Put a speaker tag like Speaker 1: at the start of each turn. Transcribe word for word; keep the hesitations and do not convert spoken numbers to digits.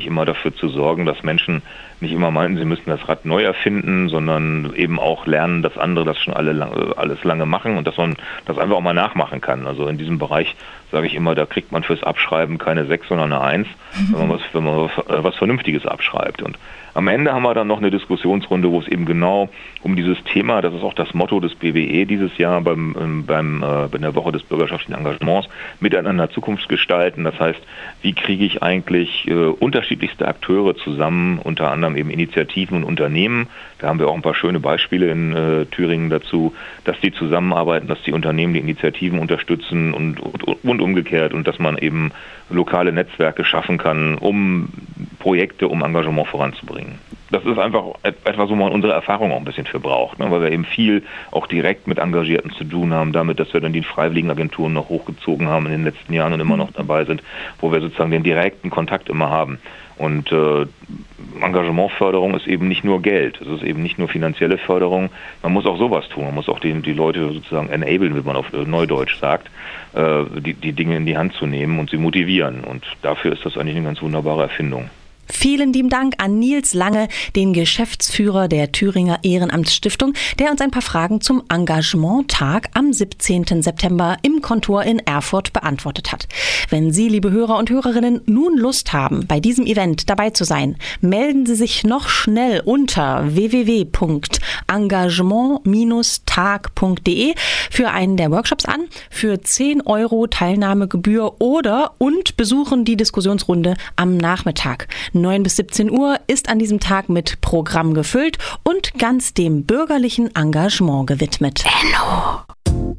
Speaker 1: eigentlich immer dafür zu sorgen, dass Menschen nicht immer meinen, sie müssen das Rad neu erfinden, sondern eben auch lernen, dass andere das schon alle alles lange machen und dass man das einfach auch mal nachmachen kann. Also in diesem Bereich sage ich immer, da kriegt man fürs Abschreiben keine sechs, sondern eine eins, wenn man was, wenn man was Vernünftiges abschreibt. Und am Ende haben wir dann noch eine Diskussionsrunde, wo es eben genau um dieses Thema, das ist auch das Motto des B W E dieses Jahr beim, beim, äh, bei der Woche des bürgerschaftlichen Engagements, miteinander Zukunft gestalten. Das heißt, wie kriege ich eigentlich äh, unterschiedlichste Akteure zusammen, unter anderem eben Initiativen und Unternehmen. Da haben wir auch ein paar schöne Beispiele in äh, Thüringen dazu, dass die zusammenarbeiten, dass die Unternehmen die Initiativen unterstützen und, und, und umgekehrt und dass man eben lokale Netzwerke schaffen kann, um Projekte, um Engagement voranzubringen. Das ist einfach etwas, wo man unsere Erfahrung auch ein bisschen für braucht, ne? Weil wir eben viel auch direkt mit Engagierten zu tun haben, damit, dass wir dann die Freiwilligenagenturen noch hochgezogen haben in den letzten Jahren und immer noch dabei sind, wo wir sozusagen den direkten Kontakt immer haben. Und äh, Engagementförderung ist eben nicht nur Geld, es ist eben nicht nur finanzielle Förderung, man muss auch sowas tun, man muss auch die, die Leute sozusagen enablen, wie man auf Neudeutsch sagt, äh, die, die Dinge in die Hand zu nehmen und sie motivieren. Und dafür ist das eigentlich eine ganz wunderbare Erfindung.
Speaker 2: Vielen lieben Dank an Nils Lange, den Geschäftsführer der Thüringer Ehrenamtsstiftung, der uns ein paar Fragen zum Engagementtag am siebzehnten September im Kontor in Erfurt beantwortet hat. Wenn Sie, liebe Hörer und Hörerinnen, nun Lust haben, bei diesem Event dabei zu sein, melden Sie sich noch schnell unter w w w punkt engagement tag punkt d e für einen der Workshops an, für zehn Euro Teilnahmegebühr oder und besuchen die Diskussionsrunde am Nachmittag. neun bis siebzehn Uhr ist an diesem Tag mit Programm gefüllt und ganz dem bürgerlichen Engagement gewidmet. Enno.